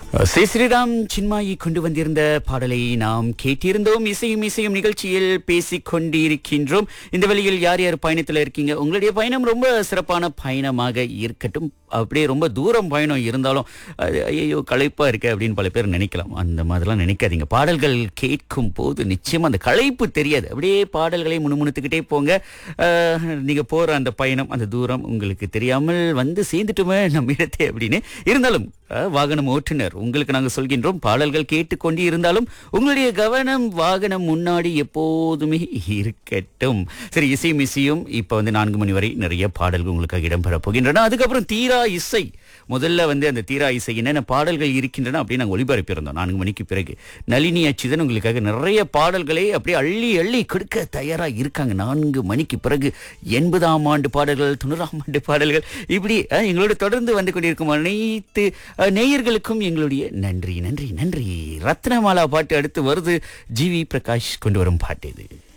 ஸ்ரீராம் சின்மாயி கொண்டு வந்திருந்த பாடலை நாம் கேட்டிருந்தோம். இசையும் இசையும் நிகழ்ச்சியில் பேசிக் கொண்டிருக்கின்றோம். இந்த வழியில் யார் யார் பயணத்தில் இருக்கீங்க? உங்களுடைய பயணம் ரொம்ப சிறப்பான பயணமாக இருக்கட்டும். அப்படியே ரொம்ப தூரம் பயணம் இருந்தாலும் ஐயோ களைப்பா இருக்கு அப்படின்னு பல பேர் நினைக்கலாம். அந்த மாதிரிலாம் நினைக்காதீங்க. பாடல்கள் கேட்கும் போது நிச்சயமா அந்த களைப்பு தெரியாது. அப்படியே பாடல்களை முணுமுணுத்துக்கிட்டே போங்க. நீங்க போற அந்த பயணம், அந்த தூரம் உங்களுக்கு தெரியாமல் வந்து சேர்ந்துட்டுமே நம்ம இடத்தை அப்படின்னு இருந்தாலும் வாகனம் ஓட்டுநர் உங்களுக்கு நாங்கள் சொல்கின்றோம், பாடல்கள் கேட்டுக்கொண்டு இருந்தாலும் உங்களுடைய கவனம் வாகனம் முன்னாடி எப்போதுமே இருக்கட்டும். சரி, இசையும் இசையும் இப்ப வந்து 4 மணி வரை நிறைய பாடல்கள் உங்களுக்காக இடம்பெற போகின்றன. அதுக்கப்புறம் தீரா இசை. முதல்ல வந்து அந்த தீரா இசை என்னென்ன பாடல்கள் இருக்கின்றன அப்படின்னு நாங்கள் ஒளிபரப்பியிருந்தோம் 4 மணிக்கு பிறகு. நளினி அச்சுதன் உங்களுக்காக நிறைய பாடல்களை அப்படியே அள்ளி அள்ளி கொடுக்க தயாரா இருக்காங்க. 4 மணிக்கு பிறகு 80ஆம் ஆண்டு பாடல்கள், 90ஆம் ஆண்டு பாடல்கள், இப்படி எங்களோட தொடர்ந்து வந்து கொண்டிருக்கும் அனைத்து நேயர்களுக்கும் எங்களுடைய நன்றி நன்றி நன்றி. ரத்னமாலா பாட்டு அடுத்து வருது. ஜிவி பிரகாஷ் கொண்டு வரும் பாட்டு இது.